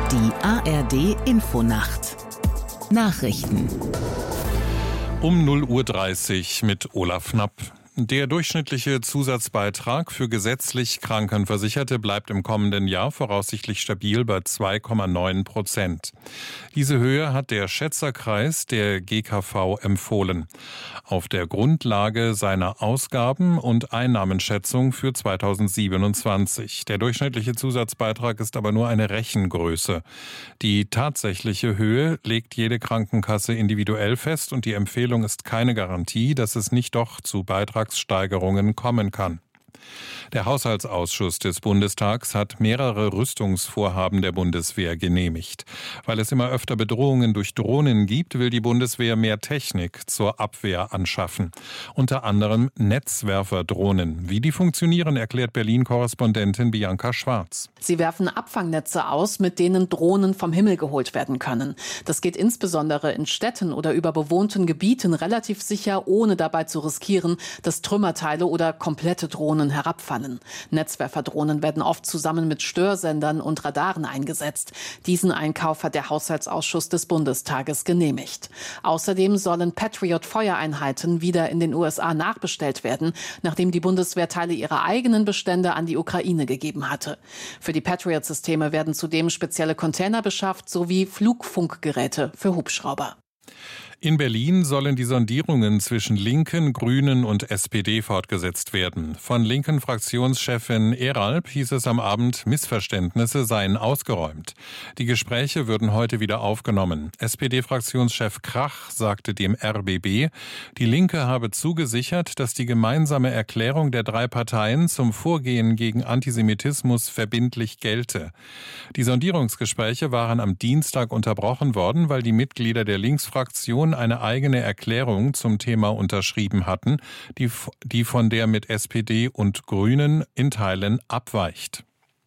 Die ARD-Infonacht. Nachrichten. Um 0:30 Uhr mit Olaf Knapp. Der durchschnittliche Zusatzbeitrag für gesetzlich Krankenversicherte bleibt im kommenden Jahr voraussichtlich stabil bei 2,9%. Diese Höhe hat der Schätzerkreis der GKV empfohlen. Auf der Grundlage seiner Ausgaben- und Einnahmenschätzung für 2027. Der durchschnittliche Zusatzbeitrag ist aber nur eine Rechengröße. Die tatsächliche Höhe legt jede Krankenkasse individuell fest und die Empfehlung ist keine Garantie, dass es nicht doch zu Beitragssteigerungen kommen kann. Der Haushaltsausschuss des Bundestags hat mehrere Rüstungsvorhaben der Bundeswehr genehmigt. Weil es immer öfter Bedrohungen durch Drohnen gibt, will die Bundeswehr mehr Technik zur Abwehr anschaffen. Unter anderem Netzwerferdrohnen. Wie die funktionieren, erklärt Berlin-Korrespondentin Bianca Schwarz. Sie werfen Abfangnetze aus, mit denen Drohnen vom Himmel geholt werden können. Das geht insbesondere in Städten oder über bewohnten Gebieten relativ sicher, ohne dabei zu riskieren, dass Trümmerteile oder komplette Drohnen herabfallen. Netzwerferdrohnen werden oft zusammen mit Störsendern und Radaren eingesetzt. Diesen Einkauf hat der Haushaltsausschuss des Bundestages genehmigt. Außerdem sollen Patriot-Feuereinheiten wieder in den USA nachbestellt werden, nachdem die Bundeswehr Teile ihrer eigenen Bestände an die Ukraine gegeben hatte. Für die Patriot-Systeme werden zudem spezielle Container beschafft sowie Flugfunkgeräte für Hubschrauber. In Berlin sollen die Sondierungen zwischen Linken, Grünen und SPD fortgesetzt werden. Von linken Fraktionschefin Eralb hieß es am Abend, Missverständnisse seien ausgeräumt. Die Gespräche würden heute wieder aufgenommen. SPD-Fraktionschef Krach sagte dem RBB, die Linke habe zugesichert, dass die gemeinsame Erklärung der drei Parteien zum Vorgehen gegen Antisemitismus verbindlich gelte. Die Sondierungsgespräche waren am Dienstag unterbrochen worden, weil die Mitglieder der Linksfraktion eine eigene Erklärung zum Thema unterschrieben hatten, die von der mit SPD und Grünen in Teilen abweicht.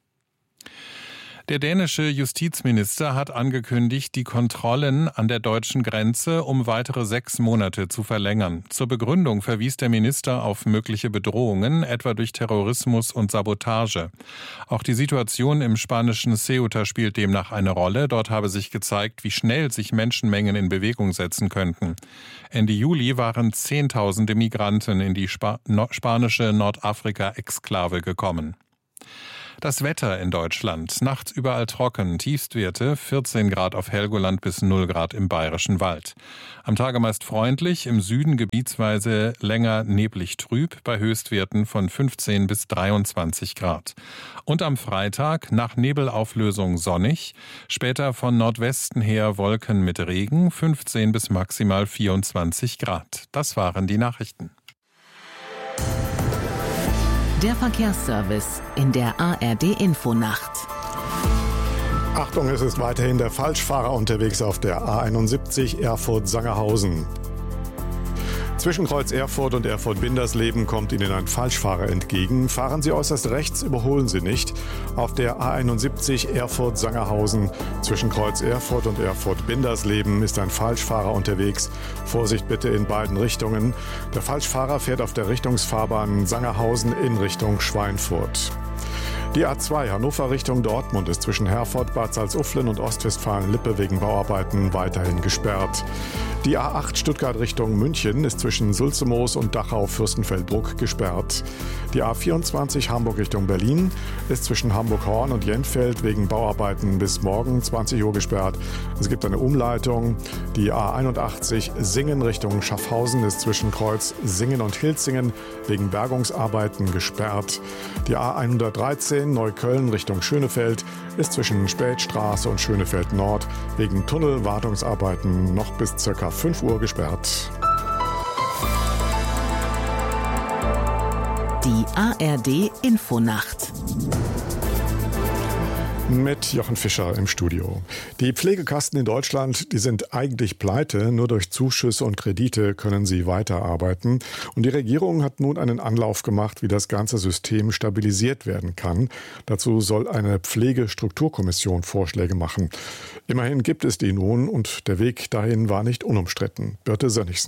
Der dänische Justizminister hat angekündigt, die Kontrollen an der deutschen Grenze um weitere 6 Monate zu verlängern. Zur Begründung verwies der Minister auf mögliche Bedrohungen, etwa durch Terrorismus und Sabotage. Auch die Situation im spanischen Ceuta spielt demnach eine Rolle. Dort habe sich gezeigt, wie schnell sich Menschenmengen in Bewegung setzen könnten. Ende Juli waren Zehntausende Migranten in die spanische Nordafrika-Exklave gekommen. Das Wetter in Deutschland. Nachts überall trocken, Tiefstwerte 14 Grad auf Helgoland bis 0 Grad im Bayerischen Wald. Am Tage meist freundlich, im Süden gebietsweise länger neblig trüb, bei Höchstwerten von 15 bis 23 Grad. Und am Freitag nach Nebelauflösung sonnig, später von Nordwesten her Wolken mit Regen, 15 bis maximal 24 Grad. Das waren die Nachrichten. Der Verkehrsservice in der ARD-Infonacht. Achtung, es ist weiterhin der Falschfahrer unterwegs auf der A71 Erfurt-Sangerhausen. Zwischen Kreuz Erfurt und Erfurt-Bindersleben kommt Ihnen ein Falschfahrer entgegen. Fahren Sie äußerst rechts, überholen Sie nicht. Auf der A71 Erfurt-Sangerhausen zwischen Kreuz Erfurt und Erfurt-Bindersleben ist ein Falschfahrer unterwegs. Vorsicht bitte in beiden Richtungen. Der Falschfahrer fährt auf der Richtungsfahrbahn Sangerhausen in Richtung Schweinfurt. Die A2 Hannover Richtung Dortmund ist zwischen Herford, Bad Salzuflen und Ostwestfalen-Lippe wegen Bauarbeiten weiterhin gesperrt. Die A8 Stuttgart Richtung München ist zwischen Sulzemoos und Dachau-Fürstenfeldbruck gesperrt. Die A24 Hamburg Richtung Berlin ist zwischen Hamburg-Horn und Jentfeld wegen Bauarbeiten bis morgen 20 Uhr gesperrt. Es gibt eine Umleitung. Die A81 Singen Richtung Schaffhausen ist zwischen Kreuz Singen und Hilzingen wegen Bergungsarbeiten gesperrt. Die A113 Neukölln Richtung Schönefeld ist zwischen Spätstraße und Schönefeld Nord wegen Tunnelwartungsarbeiten noch bis ca. 5 Uhr gesperrt. Die ARD-Infonacht. Mit Jochen Fischer im Studio. Die Pflegekassen in Deutschland, die sind eigentlich pleite. Nur durch Zuschüsse und Kredite können sie weiterarbeiten. Und die Regierung hat nun einen Anlauf gemacht, wie das ganze System stabilisiert werden kann. Dazu soll eine Pflegestrukturkommission Vorschläge machen. Immerhin gibt es die nun und der Weg dahin war nicht unumstritten. Birte Sönnigsen.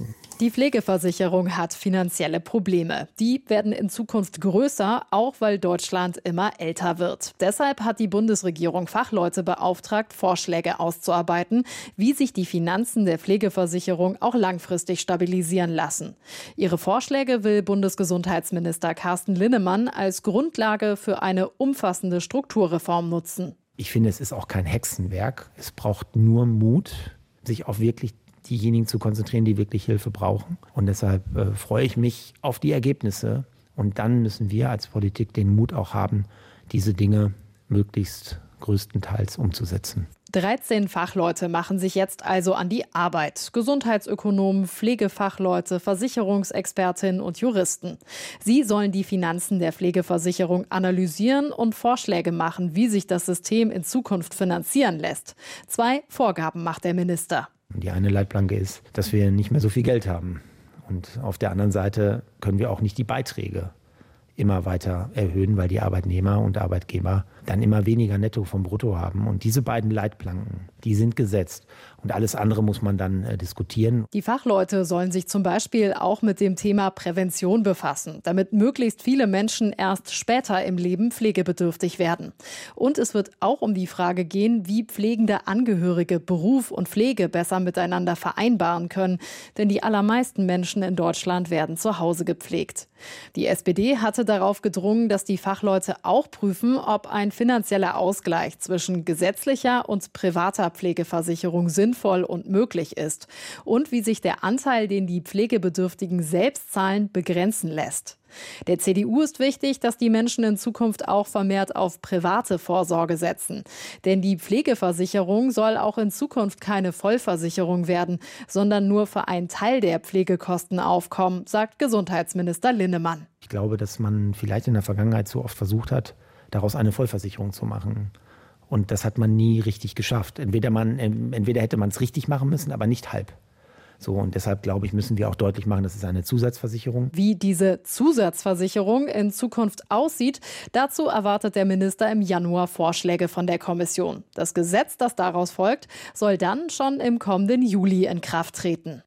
Die Pflegeversicherung hat finanzielle Probleme. Die werden in Zukunft größer, auch weil Deutschland immer älter wird. Deshalb hat die Bundesregierung Fachleute beauftragt, Vorschläge auszuarbeiten, wie sich die Finanzen der Pflegeversicherung auch langfristig stabilisieren lassen. Ihre Vorschläge will Bundesgesundheitsminister Carsten Linnemann als Grundlage für eine umfassende Strukturreform nutzen. Ich finde, es ist auch kein Hexenwerk. Es braucht nur Mut, sich auf wirklich diejenigen zu konzentrieren, die wirklich Hilfe brauchen. Und deshalb freue ich mich auf die Ergebnisse. Und dann müssen wir als Politik den Mut auch haben, diese Dinge möglichst größtenteils umzusetzen. 13 Fachleute machen sich jetzt also an die Arbeit. Gesundheitsökonomen, Pflegefachleute, Versicherungsexpertinnen und Juristen. Sie sollen die Finanzen der Pflegeversicherung analysieren und Vorschläge machen, wie sich das System in Zukunft finanzieren lässt. 2 Vorgaben macht der Minister. Die eine Leitplanke ist, dass wir nicht mehr so viel Geld haben. Und auf der anderen Seite können wir auch nicht die Beiträge immer weiter erhöhen, weil die Arbeitnehmer und Arbeitgeber dann immer weniger Netto vom Brutto haben. Und diese beiden Leitplanken, die sind gesetzt. Und alles andere muss man dann diskutieren. Die Fachleute sollen sich zum Beispiel auch mit dem Thema Prävention befassen, damit möglichst viele Menschen erst später im Leben pflegebedürftig werden. Und es wird auch um die Frage gehen, wie pflegende Angehörige Beruf und Pflege besser miteinander vereinbaren können. Denn die allermeisten Menschen in Deutschland werden zu Hause gepflegt. Die SPD hatte darauf gedrungen, dass die Fachleute auch prüfen, ob ein finanzieller Ausgleich zwischen gesetzlicher und privater Pflegeversicherung sinnvoll und möglich ist und wie sich der Anteil, den die Pflegebedürftigen selbst zahlen, begrenzen lässt. Der CDU ist wichtig, dass die Menschen in Zukunft auch vermehrt auf private Vorsorge setzen. Denn die Pflegeversicherung soll auch in Zukunft keine Vollversicherung werden, sondern nur für einen Teil der Pflegekosten aufkommen, sagt Gesundheitsminister Linnemann. Ich glaube, dass man vielleicht in der Vergangenheit so oft versucht hat, daraus eine Vollversicherung zu machen. Und das hat man nie richtig geschafft. Entweder hätte man es richtig machen müssen, aber nicht halb. So, und deshalb, glaube ich, müssen wir auch deutlich machen, das ist eine Zusatzversicherung. Wie diese Zusatzversicherung in Zukunft aussieht, dazu erwartet der Minister im Januar Vorschläge von der Kommission. Das Gesetz, das daraus folgt, soll dann schon im kommenden Juli in Kraft treten.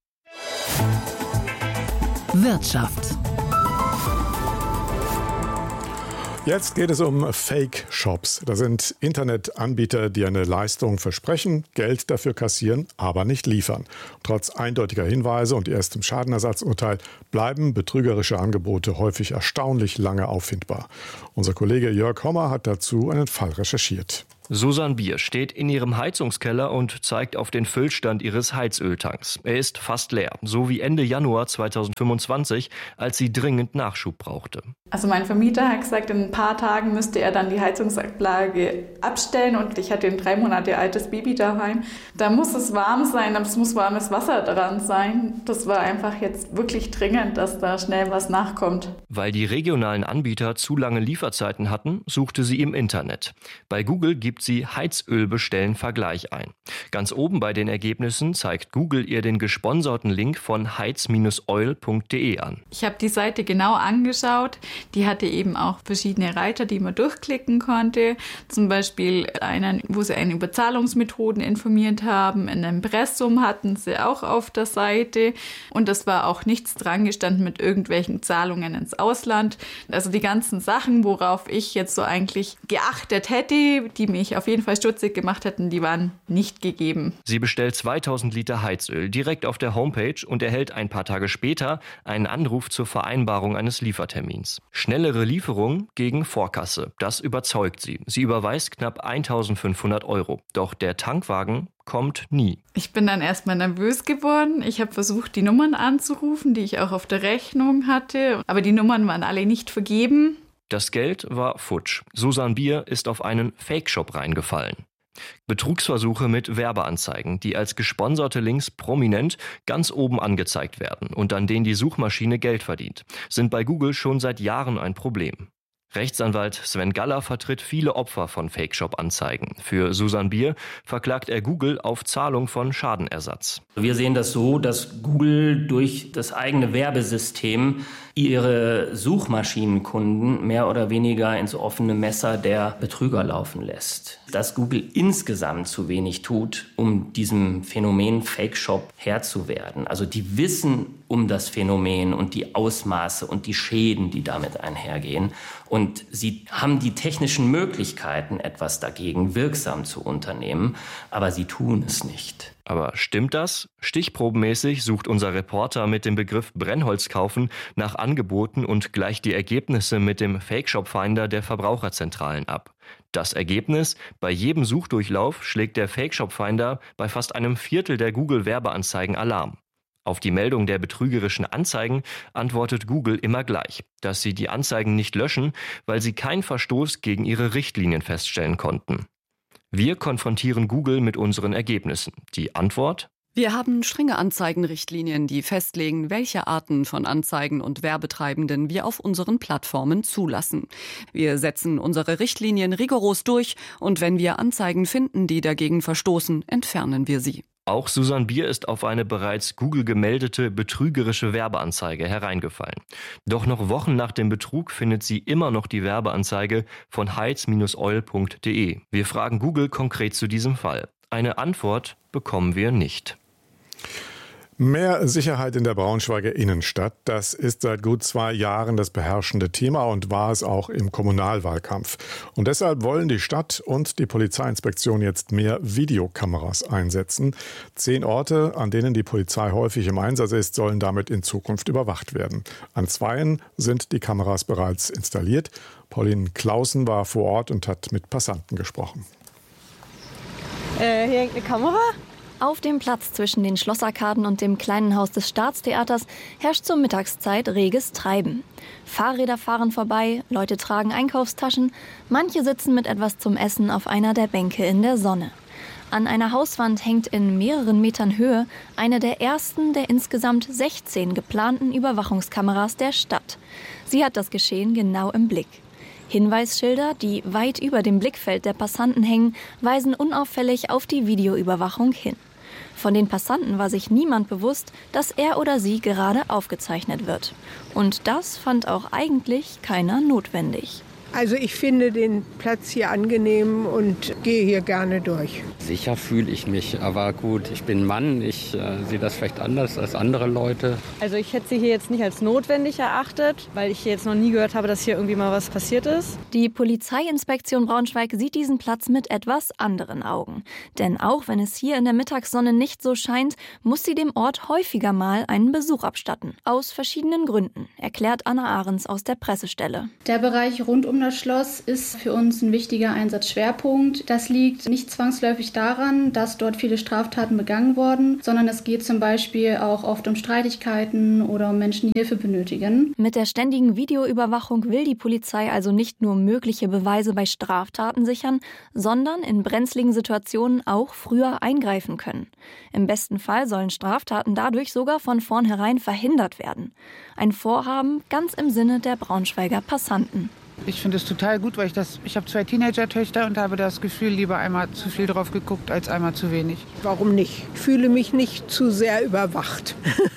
Wirtschaft. Jetzt geht es um Fake-Shops. Das sind Internetanbieter, die eine Leistung versprechen, Geld dafür kassieren, aber nicht liefern. Trotz eindeutiger Hinweise und erstem Schadenersatzurteil bleiben betrügerische Angebote häufig erstaunlich lange auffindbar. Unser Kollege Jörg Hommer hat dazu einen Fall recherchiert. Susanne Bier steht in ihrem Heizungskeller und zeigt auf den Füllstand ihres Heizöltanks. Er ist fast leer, so wie Ende Januar 2025, als sie dringend Nachschub brauchte. Also mein Vermieter hat gesagt, in ein paar Tagen müsste er dann die Heizungsanlage abstellen und ich hatte ein 3 Monate altes Baby daheim. Da muss es warm sein, es muss warmes Wasser dran sein. Das war einfach jetzt wirklich dringend, dass da schnell was nachkommt. Weil die regionalen Anbieter zu lange Lieferzeiten hatten, suchte sie im Internet. Bei Google gibt sie Heizöl bestellen Vergleich ein. Ganz oben bei den Ergebnissen zeigt Google ihr den gesponserten Link von heiz-oil.de an. Ich habe die Seite genau angeschaut. Die hatte eben auch verschiedene Reiter, die man durchklicken konnte. Zum Beispiel einen, wo sie einen über Zahlungsmethoden informiert haben. Ein Impressum hatten sie auch auf der Seite. Und es war auch nichts dran gestanden mit irgendwelchen Zahlungen ins Ausland. Also die ganzen Sachen, worauf ich jetzt so eigentlich geachtet hätte, die mich auf jeden Fall stutzig gemacht hätten, die waren nicht gegeben. Sie bestellt 2000 Liter Heizöl direkt auf der Homepage und erhält ein paar Tage später einen Anruf zur Vereinbarung eines Liefertermins. Schnellere Lieferung gegen Vorkasse, das überzeugt sie. Sie überweist knapp 1.500 €. Doch der Tankwagen kommt nie. Ich bin dann erstmal nervös geworden. Ich habe versucht, die Nummern anzurufen, die ich auch auf der Rechnung hatte. Aber die Nummern waren alle nicht vergeben. Das Geld war futsch. Susanne Bier ist auf einen Fake-Shop reingefallen. Betrugsversuche mit Werbeanzeigen, die als gesponserte Links prominent ganz oben angezeigt werden und an denen die Suchmaschine Geld verdient, sind bei Google schon seit Jahren ein Problem. Rechtsanwalt Sven Galler vertritt viele Opfer von Fake-Shop-Anzeigen. Für Susanne Bier verklagt er Google auf Zahlung von Schadenersatz. Wir sehen das so, dass Google durch das eigene Werbesystem ihre Suchmaschinenkunden mehr oder weniger ins offene Messer der Betrüger laufen lässt. Dass Google insgesamt zu wenig tut, um diesem Phänomen Fake Shop Herr zu werden. Also die wissen um das Phänomen und die Ausmaße und die Schäden, die damit einhergehen. Und sie haben die technischen Möglichkeiten, etwas dagegen wirksam zu unternehmen, aber sie tun es nicht. Aber stimmt das? Stichprobenmäßig sucht unser Reporter mit dem Begriff Brennholz kaufen nach Angeboten und gleicht die Ergebnisse mit dem Fake-Shop-Finder der Verbraucherzentralen ab. Das Ergebnis: Bei jedem Suchdurchlauf schlägt der Fake-Shop-Finder bei fast einem Viertel der Google-Werbeanzeigen Alarm. Auf die Meldung der betrügerischen Anzeigen antwortet Google immer gleich, dass sie die Anzeigen nicht löschen, weil sie keinen Verstoß gegen ihre Richtlinien feststellen konnten. Wir konfrontieren Google mit unseren Ergebnissen. Die Antwort: Wir haben strenge Anzeigenrichtlinien, die festlegen, welche Arten von Anzeigen und Werbetreibenden wir auf unseren Plattformen zulassen. Wir setzen unsere Richtlinien rigoros durch und wenn wir Anzeigen finden, die dagegen verstoßen, entfernen wir sie. Auch Susanne Bier ist auf eine bereits Google gemeldete betrügerische Werbeanzeige hereingefallen. Doch noch Wochen nach dem Betrug findet sie immer noch die Werbeanzeige von heiz-oil.de. Wir fragen Google konkret zu diesem Fall. Eine Antwort bekommen wir nicht. Mehr Sicherheit in der Braunschweiger Innenstadt, das ist seit gut 2 Jahren das beherrschende Thema und war es auch im Kommunalwahlkampf. Und deshalb wollen die Stadt und die Polizeiinspektion jetzt mehr Videokameras einsetzen. 10 Orte, an denen die Polizei häufig im Einsatz ist, sollen damit in Zukunft überwacht werden. An 2 sind die Kameras bereits installiert. Pauline Clausen war vor Ort und hat mit Passanten gesprochen. Hier hängt eine Kamera. Auf dem Platz zwischen den Schlossarkaden und dem kleinen Haus des Staatstheaters herrscht zur Mittagszeit reges Treiben. Fahrräder fahren vorbei, Leute tragen Einkaufstaschen, manche sitzen mit etwas zum Essen auf einer der Bänke in der Sonne. An einer Hauswand hängt in mehreren Metern Höhe eine der ersten der insgesamt 16 geplanten Überwachungskameras der Stadt. Sie hat das Geschehen genau im Blick. Hinweisschilder, die weit über dem Blickfeld der Passanten hängen, weisen unauffällig auf die Videoüberwachung hin. Von den Passanten war sich niemand bewusst, dass er oder sie gerade aufgezeichnet wird. Und das fand auch eigentlich keiner notwendig. Also ich finde den Platz hier angenehm und gehe hier gerne durch. Sicher fühle ich mich, aber gut, ich bin Mann, ich sehe das vielleicht anders als andere Leute. Also ich hätte sie hier jetzt nicht als notwendig erachtet, weil ich hier jetzt noch nie gehört habe, dass hier irgendwie mal was passiert ist. Die Polizeiinspektion Braunschweig sieht diesen Platz mit etwas anderen Augen. Denn auch wenn es hier in der Mittagssonne nicht so scheint, muss sie dem Ort häufiger mal einen Besuch abstatten. Aus verschiedenen Gründen, erklärt Anna Ahrens aus der Pressestelle. Der Bereich rund um das Schloss ist für uns ein wichtiger Einsatzschwerpunkt. Das liegt nicht zwangsläufig daran, dass dort viele Straftaten begangen wurden, sondern es geht zum Beispiel auch oft um Streitigkeiten oder um Menschen, die Hilfe benötigen. Mit der ständigen Videoüberwachung will die Polizei also nicht nur mögliche Beweise bei Straftaten sichern, sondern in brenzligen Situationen auch früher eingreifen können. Im besten Fall sollen Straftaten dadurch sogar von vornherein verhindert werden. Ein Vorhaben ganz im Sinne der Braunschweiger Passanten. Ich finde es total gut, weil ich habe 2 Teenager-Töchter und habe das Gefühl, lieber einmal zu viel drauf geguckt, als einmal zu wenig. Warum nicht? Ich fühle mich nicht zu sehr überwacht.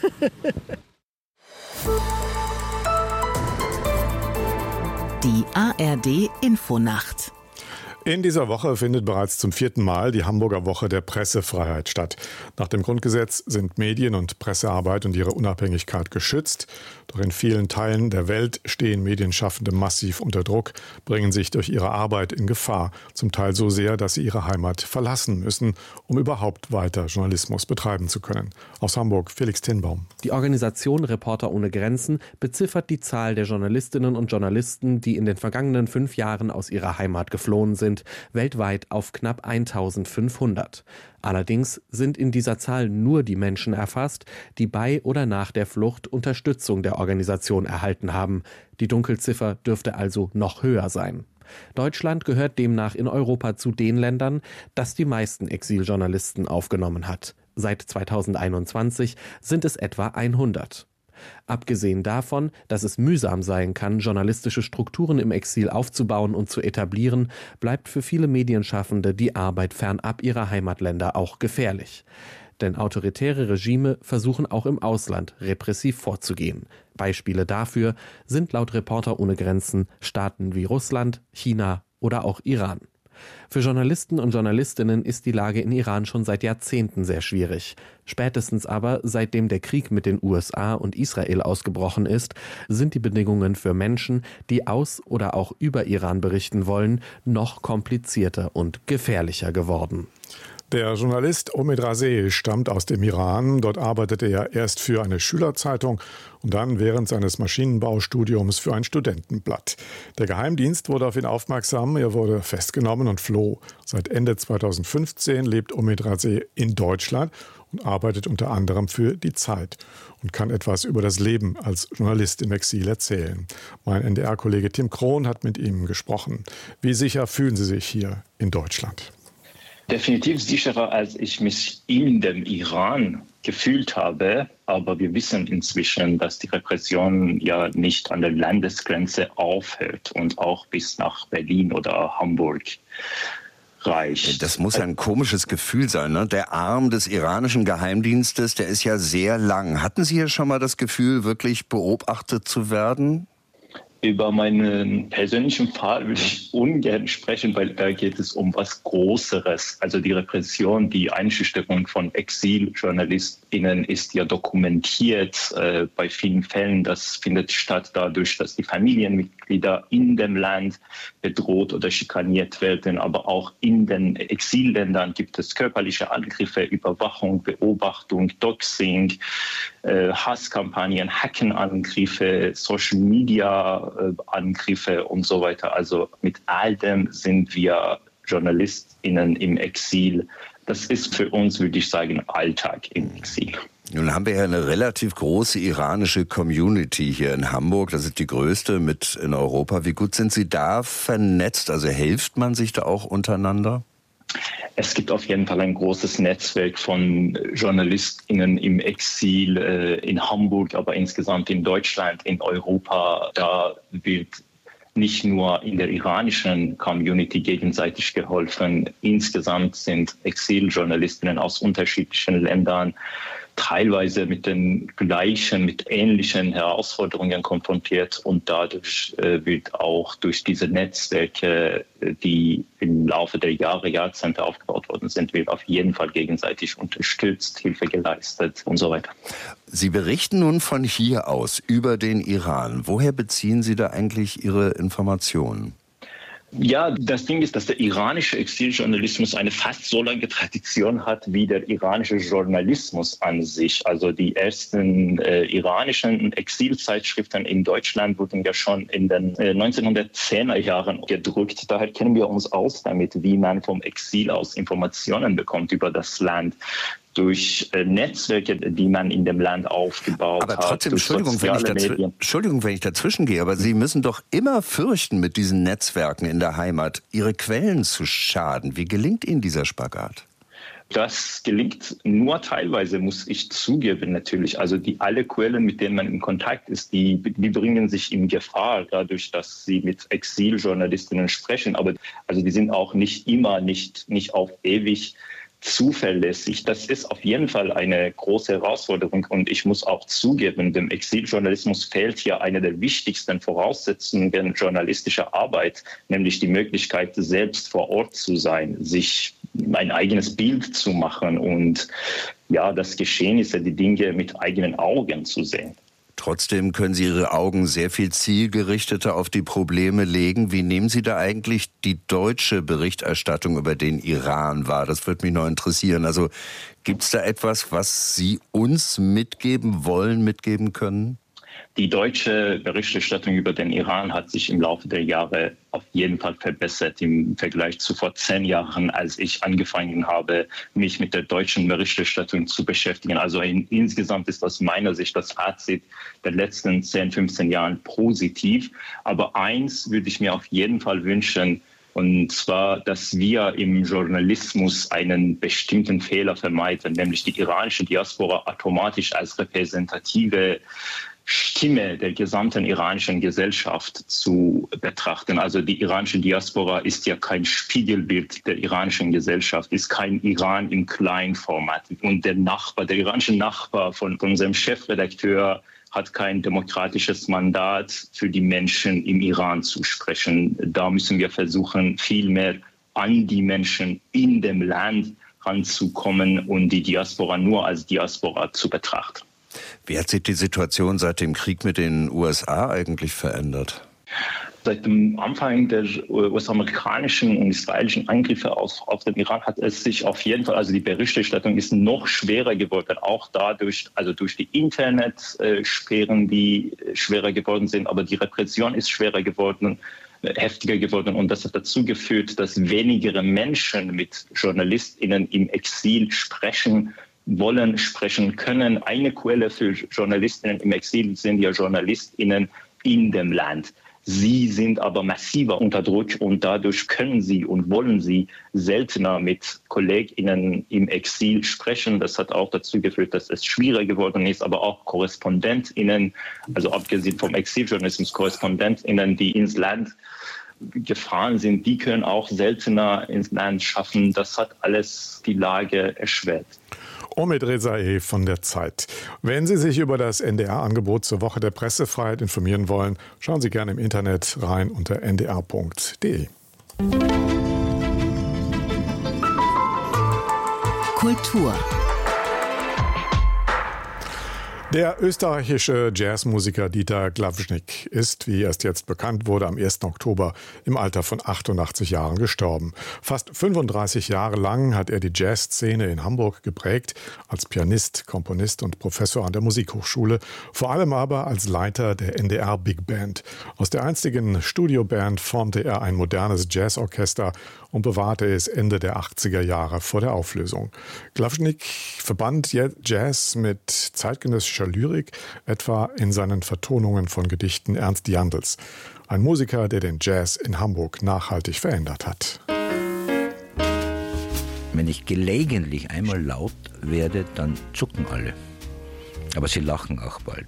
Die ARD Infonacht. In dieser Woche findet bereits zum 4. Mal die Hamburger Woche der Pressefreiheit statt. Nach dem Grundgesetz sind Medien- und Pressearbeit und ihre Unabhängigkeit geschützt. Doch in vielen Teilen der Welt stehen Medienschaffende massiv unter Druck, bringen sich durch ihre Arbeit in Gefahr. Zum Teil so sehr, dass sie ihre Heimat verlassen müssen, um überhaupt weiter Journalismus betreiben zu können. Aus Hamburg, Felix Tinbaum. Die Organisation Reporter ohne Grenzen beziffert die Zahl der Journalistinnen und Journalisten, die in den vergangenen 5 Jahren aus ihrer Heimat geflohen sind, weltweit auf knapp 1500. Allerdings sind in dieser Zahl nur die Menschen erfasst, die bei oder nach der Flucht Unterstützung der Organisation erhalten haben. Die Dunkelziffer dürfte also noch höher sein. Deutschland gehört demnach in Europa zu den Ländern, das die meisten Exiljournalisten aufgenommen hat. Seit 2021 sind es etwa 100. Abgesehen davon, dass es mühsam sein kann, journalistische Strukturen im Exil aufzubauen und zu etablieren, bleibt für viele Medienschaffende die Arbeit fernab ihrer Heimatländer auch gefährlich. Denn autoritäre Regime versuchen auch im Ausland repressiv vorzugehen. Beispiele dafür sind laut Reporter ohne Grenzen Staaten wie Russland, China oder auch Iran. Für Journalisten und Journalistinnen ist die Lage in Iran schon seit Jahrzehnten sehr schwierig. Spätestens aber, seitdem der Krieg mit den USA und Israel ausgebrochen ist, sind die Bedingungen für Menschen, die aus oder auch über Iran berichten wollen, noch komplizierter und gefährlicher geworden. Der Journalist Omid Raseh stammt aus dem Iran. Dort arbeitete er erst für eine Schülerzeitung und dann während seines Maschinenbaustudiums für ein Studentenblatt. Der Geheimdienst wurde auf ihn aufmerksam, er wurde festgenommen und floh. Seit Ende 2015 lebt Omid Raseh in Deutschland und arbeitet unter anderem für Die Zeit und kann etwas über das Leben als Journalist im Exil erzählen. Mein NDR-Kollege Tim Krohn hat mit ihm gesprochen. Wie sicher fühlen Sie sich hier in Deutschland? Definitiv sicherer, als ich mich in dem Iran gefühlt habe. Aber wir wissen inzwischen, dass die Repression ja nicht an der Landesgrenze aufhört und auch bis nach Berlin oder Hamburg reicht. Das muss ja ein komisches Gefühl sein, ne? Der Arm des iranischen Geheimdienstes, der ist ja sehr lang. Hatten Sie ja schon mal das Gefühl, wirklich beobachtet zu werden? Über meinen persönlichen Fall würde ich ungern sprechen, weil da geht es um was Größeres. Also die Repression, die Einschüchterung von ExiljournalistInnen ist ja dokumentiert bei vielen Fällen. Das findet statt dadurch, dass die Familienmitglieder in dem Land bedroht oder schikaniert werden. Aber auch in den Exilländern gibt es körperliche Angriffe, Überwachung, Beobachtung, Doxing, Hasskampagnen, Hackenangriffe, Social Media Angriffe und so weiter. Also mit all dem sind wir JournalistInnen im Exil. Das ist für uns, würde ich sagen, Alltag im Exil. Nun haben wir ja eine relativ große iranische Community hier in Hamburg. Das ist die größte mit in Europa. Wie gut sind Sie da vernetzt? Also hilft man sich da auch untereinander? Es gibt auf jeden Fall ein großes Netzwerk von JournalistInnen im Exil in Hamburg, aber insgesamt in Deutschland, in Europa. Da wird nicht nur in der iranischen Community gegenseitig geholfen. Insgesamt sind Exiljournalistinnen aus unterschiedlichen Ländern teilweise mit den gleichen, mit ähnlichen Herausforderungen konfrontiert und dadurch wird auch durch diese Netzwerke, die im Laufe der Jahre, Jahrzehnte aufgebaut worden sind, wird auf jeden Fall gegenseitig unterstützt, Hilfe geleistet und so weiter. Sie berichten nun von hier aus über den Iran. Woher beziehen Sie da eigentlich Ihre Informationen? Ja, das Ding ist, dass der iranische Exiljournalismus eine fast so lange Tradition hat wie der iranische Journalismus an sich. Also die ersten iranischen Exilzeitschriften in Deutschland wurden ja schon in den 1910er Jahren gedruckt. Daher kennen wir uns aus damit, wie man vom Exil aus Informationen bekommt über das Land. Durch Netzwerke, die man in dem Land aufgebaut hat. Aber trotzdem, Entschuldigung, wenn ich dazwischen gehe, aber Sie müssen doch immer fürchten, mit diesen Netzwerken in der Heimat Ihre Quellen zu schaden. Wie gelingt Ihnen dieser Spagat? Das gelingt nur teilweise, muss ich zugeben natürlich. Also alle Quellen, mit denen man in Kontakt ist, die bringen sich in Gefahr, dadurch, dass sie mit Exiljournalistinnen sprechen. Aber also die sind auch nicht immer, nicht auf ewig zuverlässig. Das ist auf jeden Fall eine große Herausforderung und ich muss auch zugeben, dem Exiljournalismus fehlt hier eine der wichtigsten Voraussetzungen journalistischer Arbeit, nämlich die Möglichkeit, selbst vor Ort zu sein, sich ein eigenes Bild zu machen und ja, das Geschehnisse, die Dinge mit eigenen Augen zu sehen. Trotzdem können Sie Ihre Augen sehr viel zielgerichteter auf die Probleme legen. Wie nehmen Sie da eigentlich die deutsche Berichterstattung über den Iran wahr? Das würde mich noch interessieren. Also gibt es da etwas, was Sie uns mitgeben wollen, mitgeben können? Die deutsche Berichterstattung über den Iran hat sich im Laufe der Jahre auf jeden Fall verbessert im Vergleich zu vor 10 Jahren, als ich angefangen habe, mich mit der deutschen Berichterstattung zu beschäftigen. Also insgesamt ist aus meiner Sicht das Fazit der letzten 10, 15 Jahren positiv. Aber eins würde ich mir auf jeden Fall wünschen, und zwar, dass wir im Journalismus einen bestimmten Fehler vermeiden, nämlich die iranische Diaspora automatisch als repräsentative Stimme der gesamten iranischen Gesellschaft zu betrachten. Also die iranische Diaspora ist ja kein Spiegelbild der iranischen Gesellschaft, ist kein Iran im Kleinformat. Und der iranische Nachbar von unserem Chefredakteur hat kein demokratisches Mandat für die Menschen im Iran zu sprechen. Da müssen wir versuchen, viel mehr an die Menschen in dem Land ranzukommen und die Diaspora nur als Diaspora zu betrachten. Wie hat sich die Situation seit dem Krieg mit den USA eigentlich verändert? Seit dem Anfang der US-amerikanischen und israelischen Angriffe auf den Iran hat es sich auf jeden Fall, also die Berichterstattung ist noch schwerer geworden, auch dadurch, also durch die Internetsperren, die schwerer geworden sind, aber die Repression ist schwerer geworden, heftiger geworden und das hat dazu geführt, dass weniger Menschen mit JournalistInnen im Exil sprechen können. Eine Quelle für JournalistInnen im Exil sind ja JournalistInnen in dem Land. Sie sind aber massiver unter Druck und dadurch können sie und wollen sie seltener mit KollegInnen im Exil sprechen. Das hat auch dazu geführt, dass es schwieriger geworden ist, aber auch KorrespondentInnen, also abgesehen vom Exiljournalismus, KorrespondentInnen, die ins Land gefahren sind, die können auch seltener ins Land schaffen. Das hat alles die Lage erschwert. Omid Rezaei von der Zeit. Wenn Sie sich über das NDR-Angebot zur Woche der Pressefreiheit informieren wollen, schauen Sie gerne im Internet rein unter ndr.de. Kultur. Der österreichische Jazzmusiker Dieter Glawschnik ist, wie erst jetzt bekannt wurde, am 1. Oktober im Alter von 88 Jahren gestorben. Fast 35 Jahre lang hat er die Jazzszene in Hamburg geprägt, als Pianist, Komponist und Professor an der Musikhochschule, vor allem aber als Leiter der NDR Big Band. Aus der einstigen Studioband formte er ein modernes Jazzorchester und bewahrte es Ende der 80er Jahre vor der Auflösung. Glawschnik verband Jazz mit zeitgenössischer Lyrik, etwa in seinen Vertonungen von Gedichten Ernst Jandls. Ein Musiker, der den Jazz in Hamburg nachhaltig verändert hat. Wenn ich gelegentlich einmal laut werde, dann zucken alle. Aber sie lachen auch bald.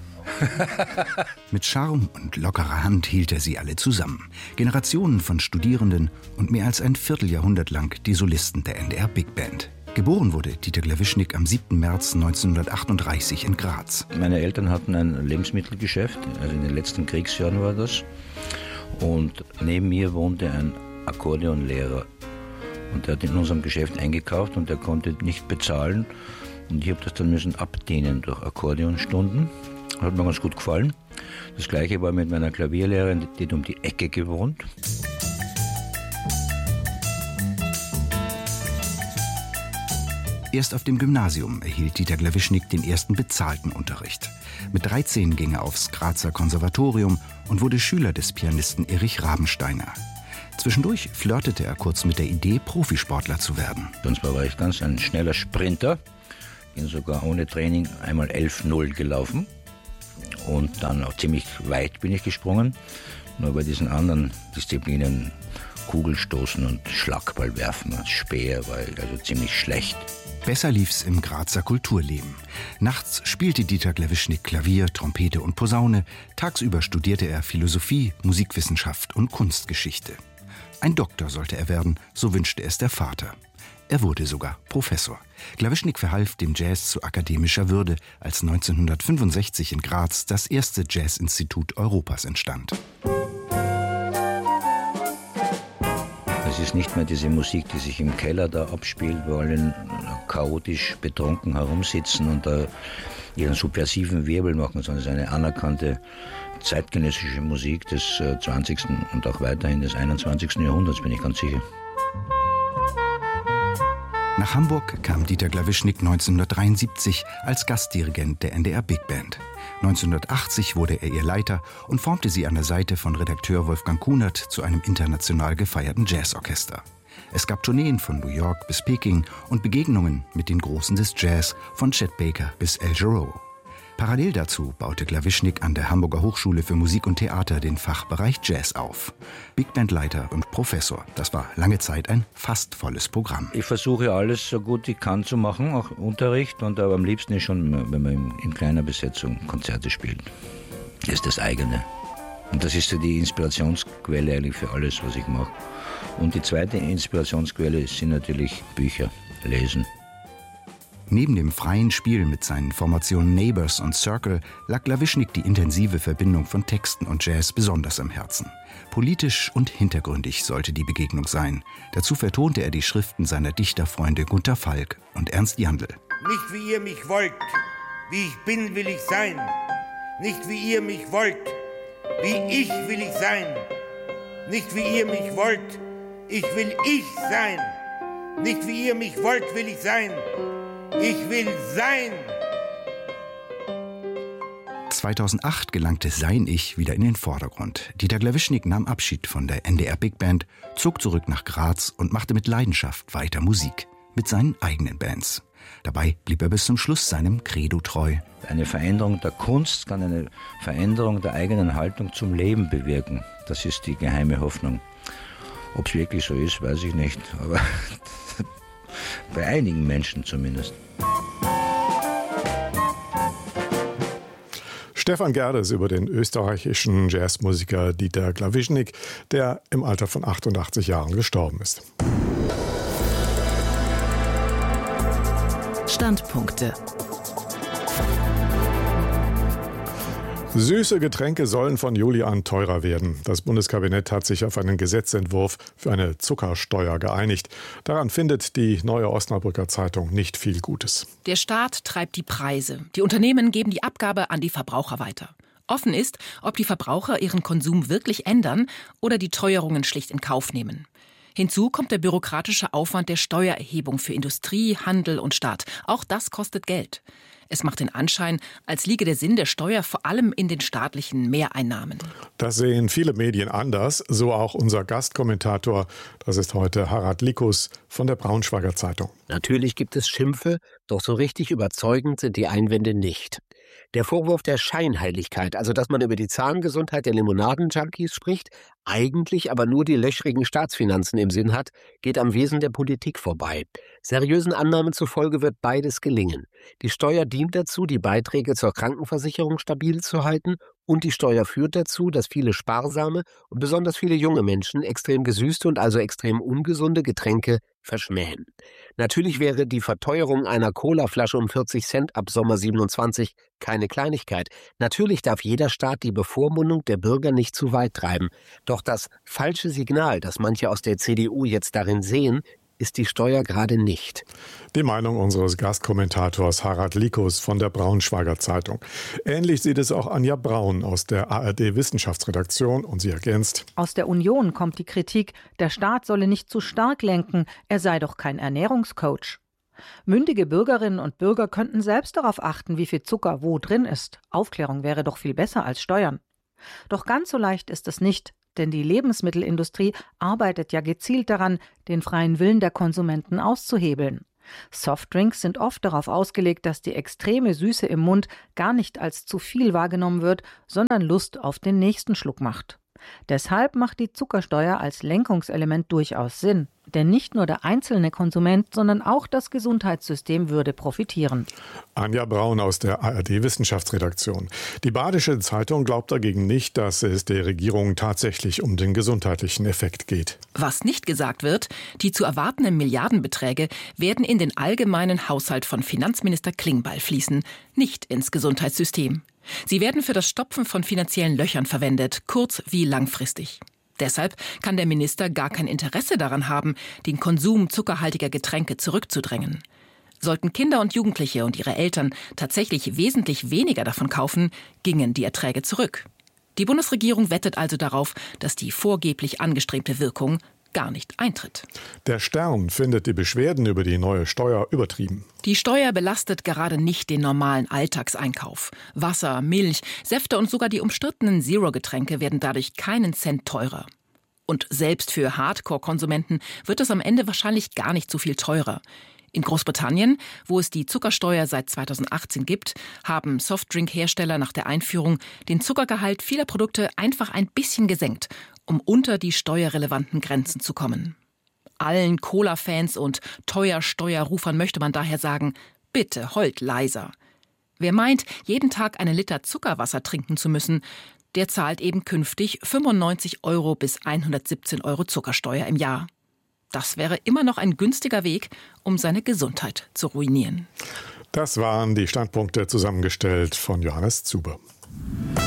Mit Charme und lockerer Hand hielt er sie alle zusammen. Generationen von Studierenden und mehr als ein Vierteljahrhundert lang die Solisten der NDR Big Band. Geboren wurde Dieter Glawschnik am 7. März 1938 in Graz. Meine Eltern hatten ein Lebensmittelgeschäft, also in den letzten Kriegsjahren war das. Und neben mir wohnte ein Akkordeonlehrer. Und der hat in unserem Geschäft eingekauft und der konnte nicht bezahlen. Und ich habe das dann müssen abdienen durch Akkordeonstunden. Hat mir ganz gut gefallen. Das Gleiche war mit meiner Klavierlehrerin, die hat um die Ecke gewohnt. Erst auf dem Gymnasium erhielt Dieter Glawschnik den ersten bezahlten Unterricht. Mit 13 ging er aufs Grazer Konservatorium und wurde Schüler des Pianisten Erich Rabensteiner. Zwischendurch flirtete er kurz mit der Idee, Profisportler zu werden. Und zwar war ich ganz ein schneller Sprinter, bin sogar ohne Training einmal 11:0 gelaufen. Und dann auch ziemlich weit bin ich gesprungen. Nur bei diesen anderen Disziplinen, Kugelstoßen und Schlagball werfen, Speer, war ich also ziemlich schlecht. Besser lief's im Grazer Kulturleben. Nachts spielte Dieter Glawschnik Klavier, Trompete und Posaune. Tagsüber studierte er Philosophie, Musikwissenschaft und Kunstgeschichte. Ein Doktor sollte er werden, so wünschte es der Vater. Er wurde sogar Professor. Glawschnik verhalf dem Jazz zu akademischer Würde, als 1965 in Graz das erste Jazzinstitut Europas entstand. Es ist nicht mehr diese Musik, die sich im Keller da abspielt, wo alle chaotisch betrunken herumsitzen und da ihren subversiven Wirbel machen, sondern es ist eine anerkannte zeitgenössische Musik des 20. und auch weiterhin des 21. Jahrhunderts, bin ich ganz sicher. Nach Hamburg kam Dieter Glawschnik 1973 als Gastdirigent der NDR Big Band. 1980 wurde er ihr Leiter und formte sie an der Seite von Redakteur Wolfgang Kunert zu einem international gefeierten Jazzorchester. Es gab Tourneen von New York bis Peking und Begegnungen mit den Großen des Jazz, von Chet Baker bis Al Jarreau. Parallel dazu baute Glawschnik an der Hamburger Hochschule für Musik und Theater den Fachbereich Jazz auf. Big Bandleiter und Professor, das war lange Zeit ein fast volles Programm. Ich versuche alles so gut ich kann zu machen, auch Unterricht, und aber am liebsten ist schon, wenn man in kleiner Besetzung Konzerte spielt. Das ist das eigene. Und das ist so die Inspirationsquelle eigentlich für alles, was ich mache. Und die zweite Inspirationsquelle sind natürlich Bücher, Lesen. Neben dem freien Spiel mit seinen Formationen Neighbors und Circle lag Klawischnik die intensive Verbindung von Texten und Jazz besonders am Herzen. Politisch und hintergründig sollte die Begegnung sein. Dazu vertonte er die Schriften seiner Dichterfreunde Gunther Falk und Ernst Jandl. Nicht wie ihr mich wollt, wie ich bin, will ich sein. Nicht wie ihr mich wollt, wie ich will ich sein. Nicht wie ihr mich wollt, ich will ich sein. Nicht wie ihr mich wollt, will ich sein. Ich will sein. 2008 gelangte sein Ich wieder in den Vordergrund. Dieter Klawischnik nahm Abschied von der NDR Big Band, zog zurück nach Graz und machte mit Leidenschaft weiter Musik. Mit seinen eigenen Bands. Dabei blieb er bis zum Schluss seinem Credo treu. Eine Veränderung der Kunst kann eine Veränderung der eigenen Haltung zum Leben bewirken. Das ist die geheime Hoffnung. Ob es wirklich so ist, weiß ich nicht. Aber bei einigen Menschen zumindest. Stefan Gerdes über den österreichischen Jazzmusiker Dieter Klawischnik, der im Alter von 88 Jahren gestorben ist. Standpunkte. Süße Getränke sollen von Juli an teurer werden. Das Bundeskabinett hat sich auf einen Gesetzentwurf für eine Zuckersteuer geeinigt. Daran findet die Neue Osnabrücker Zeitung nicht viel Gutes. Der Staat treibt die Preise. Die Unternehmen geben die Abgabe an die Verbraucher weiter. Offen ist, ob die Verbraucher ihren Konsum wirklich ändern oder die Teuerungen schlicht in Kauf nehmen. Hinzu kommt der bürokratische Aufwand der Steuererhebung für Industrie, Handel und Staat. Auch das kostet Geld. Es macht den Anschein, als liege der Sinn der Steuer vor allem in den staatlichen Mehreinnahmen. Das sehen viele Medien anders, so auch unser Gastkommentator. Das ist heute Harald Likus von der Braunschweiger Zeitung. Natürlich gibt es Schimpfe, doch so richtig überzeugend sind die Einwände nicht. Der Vorwurf der Scheinheiligkeit, also dass man über die Zahngesundheit der Limonaden-Junkies spricht, eigentlich aber nur die löchrigen Staatsfinanzen im Sinn hat, geht am Wesen der Politik vorbei. Seriösen Annahmen zufolge wird beides gelingen. Die Steuer dient dazu, die Beiträge zur Krankenversicherung stabil zu halten, und die Steuer führt dazu, dass viele sparsame und besonders viele junge Menschen extrem gesüßte und also extrem ungesunde Getränke verschmähen. Natürlich wäre die Verteuerung einer Colaflasche um 40 Cent ab Sommer 27 keine Kleinigkeit. Natürlich darf jeder Staat die Bevormundung der Bürger nicht zu weit treiben. Doch das falsche Signal, das manche aus der CDU jetzt darin sehen, ist die Steuer gerade nicht. Die Meinung unseres Gastkommentators Harald Likus von der Braunschweiger Zeitung. Ähnlich sieht es auch Anja Braun aus der ARD-Wissenschaftsredaktion und sie ergänzt: Aus der Union kommt die Kritik, der Staat solle nicht zu stark lenken, er sei doch kein Ernährungscoach. Mündige Bürgerinnen und Bürger könnten selbst darauf achten, wie viel Zucker wo drin ist. Aufklärung wäre doch viel besser als Steuern. Doch ganz so leicht ist es nicht. Denn die Lebensmittelindustrie arbeitet ja gezielt daran, den freien Willen der Konsumenten auszuhebeln. Softdrinks sind oft darauf ausgelegt, dass die extreme Süße im Mund gar nicht als zu viel wahrgenommen wird, sondern Lust auf den nächsten Schluck macht. Deshalb macht die Zuckersteuer als Lenkungselement durchaus Sinn. Denn nicht nur der einzelne Konsument, sondern auch das Gesundheitssystem würde profitieren. Anja Braun aus der ARD-Wissenschaftsredaktion. Die Badische Zeitung glaubt dagegen nicht, dass es der Regierung tatsächlich um den gesundheitlichen Effekt geht. Was nicht gesagt wird, die zu erwartenden Milliardenbeträge werden in den allgemeinen Haushalt von Finanzminister Klingbeil fließen, nicht ins Gesundheitssystem. Sie werden für das Stopfen von finanziellen Löchern verwendet, kurz- wie langfristig. Deshalb kann der Minister gar kein Interesse daran haben, den Konsum zuckerhaltiger Getränke zurückzudrängen. Sollten Kinder und Jugendliche und ihre Eltern tatsächlich wesentlich weniger davon kaufen, gingen die Erträge zurück. Die Bundesregierung wettet also darauf, dass die vorgeblich angestrebte Wirkung gar nicht eintritt. Der Stern findet die Beschwerden über die neue Steuer übertrieben. Die Steuer belastet gerade nicht den normalen Alltagseinkauf. Wasser, Milch, Säfte und sogar die umstrittenen Zero-Getränke werden dadurch keinen Cent teurer. Und selbst für Hardcore-Konsumenten wird es am Ende wahrscheinlich gar nicht so viel teurer. In Großbritannien, wo es die Zuckersteuer seit 2018 gibt, haben Softdrink-Hersteller nach der Einführung den Zuckergehalt vieler Produkte einfach ein bisschen gesenkt, um unter die steuerrelevanten Grenzen zu kommen. Allen Cola-Fans und Teuer-Steuerrufern möchte man daher sagen, bitte heult leiser. Wer meint, jeden Tag einen Liter Zuckerwasser trinken zu müssen, der zahlt eben künftig 95 € bis 117 € Zuckersteuer im Jahr. Das wäre immer noch ein günstiger Weg, um seine Gesundheit zu ruinieren. Das waren die Standpunkte, zusammengestellt von Johannes Zuber.